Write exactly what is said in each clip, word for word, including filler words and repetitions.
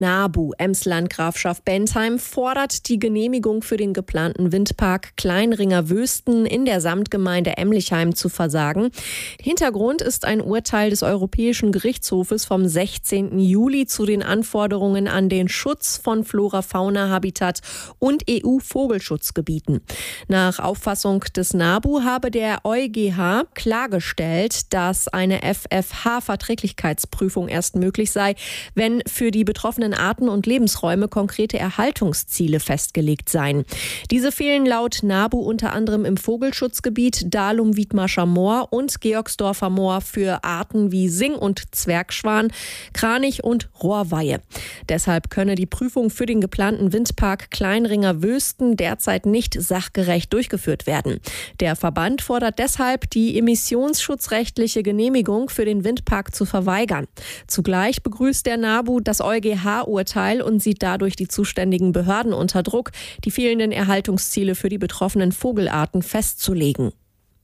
NABU, Emsland-Grafschaft Bentheim, fordert die Genehmigung für den geplanten Windpark Kleinringer Wösten in der Samtgemeinde Emlichheim zu versagen. Hintergrund ist ein Urteil des Europäischen Gerichtshofes vom sechzehnten Juli zu den Anforderungen an den Schutz von Flora, Fauna, Habitat und E U-Vogelschutzgebieten. Nach Auffassung des NABU habe der EuGH klargestellt, dass eine F F H-Verträglichkeitsprüfung erst möglich sei, wenn für die betroffenen Arten und Lebensräume konkrete Erhaltungsziele festgelegt seien. Diese fehlen laut NABU unter anderem im Vogelschutzgebiet Dahlum-Wiedmarscher Moor und Georgsdorfer Moor für Arten wie Sing- und Zwergschwan, Kranich und Rohrweihe. Deshalb könne die Prüfung für den geplanten Windpark Kleinringer Wösten derzeit nicht sachgerecht durchgeführt werden. Der Verband fordert deshalb, die emissionsschutzrechtliche Genehmigung für den Windpark zu verweigern. Zugleich begrüßt der NABU das EuGH-Urteil und sieht dadurch die zuständigen Behörden unter Druck, die fehlenden Erhaltungsziele für die betroffenen Vogelarten festzulegen.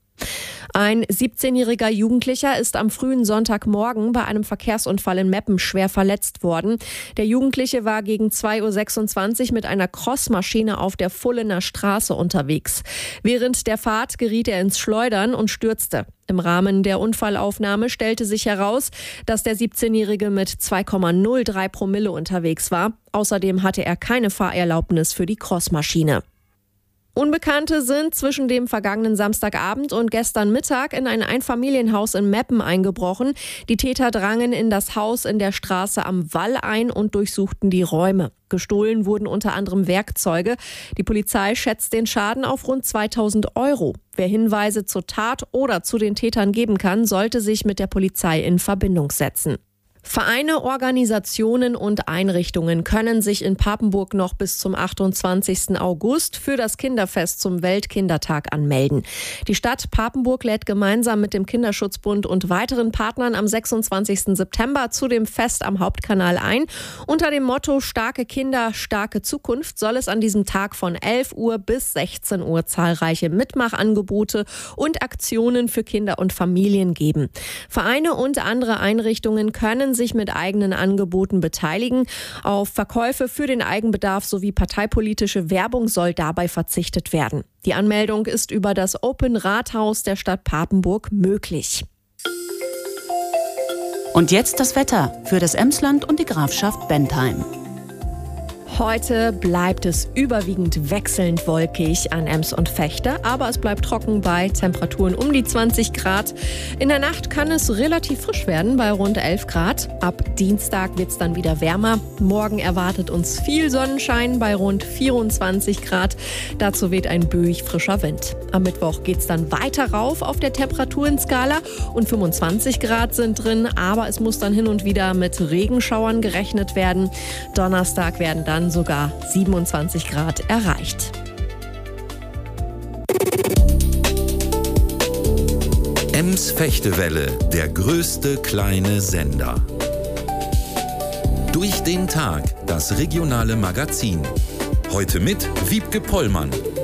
Ein siebzehnjähriger Jugendlicher ist am frühen Sonntagmorgen bei einem Verkehrsunfall in Meppen schwer verletzt worden. Der Jugendliche war gegen zwei Uhr sechsundzwanzig mit einer Crossmaschine auf der Fullener Straße unterwegs. Während der Fahrt geriet er ins Schleudern und stürzte. Im Rahmen der Unfallaufnahme stellte sich heraus, dass der siebzehnjährige mit zwei Komma null drei Promille unterwegs war. Außerdem hatte er keine Fahrerlaubnis für die Crossmaschine. Unbekannte sind zwischen dem vergangenen Samstagabend und gestern Mittag in ein Einfamilienhaus in Meppen eingebrochen. Die Täter drangen in das Haus in der Straße am Wall ein und durchsuchten die Räume. Gestohlen wurden unter anderem Werkzeuge. Die Polizei schätzt den Schaden auf rund zweitausend Euro. Wer Hinweise zur Tat oder zu den Tätern geben kann, sollte sich mit der Polizei in Verbindung setzen. Vereine, Organisationen und Einrichtungen können sich in Papenburg noch bis zum achtundzwanzigsten August für das Kinderfest zum Weltkindertag anmelden. Die Stadt Papenburg lädt gemeinsam mit dem Kinderschutzbund und weiteren Partnern am sechsundzwanzigsten September zu dem Fest am Hauptkanal ein. Unter dem Motto Starke Kinder, starke Zukunft soll es an diesem Tag von elf Uhr bis sechzehn Uhr zahlreiche Mitmachangebote und Aktionen für Kinder und Familien geben. Vereine und andere Einrichtungen können sich mit eigenen Angeboten beteiligen. Auf Verkäufe für den Eigenbedarf sowie parteipolitische Werbung soll dabei verzichtet werden. Die Anmeldung ist über das Open Rathaus der Stadt Papenburg möglich. Und jetzt das Wetter für das Emsland und die Grafschaft Bentheim. Heute bleibt es überwiegend wechselnd wolkig an Ems und Vechta, aber es bleibt trocken bei Temperaturen um die zwanzig Grad. In der Nacht kann es relativ frisch werden bei rund elf Grad. Ab Dienstag wird es dann wieder wärmer. Morgen erwartet uns viel Sonnenschein bei rund vierundzwanzig Grad. Dazu weht ein böig frischer Wind. Am Mittwoch geht es dann weiter rauf auf der Temperaturenskala und fünfundzwanzig Grad sind drin, aber es muss dann hin und wieder mit Regenschauern gerechnet werden. Donnerstag werden dann sogar siebenundzwanzig Grad erreicht. Ems-Fechtewelle, der größte kleine Sender. Durch den Tag, das regionale Magazin. Heute mit Wiebke Pollmann.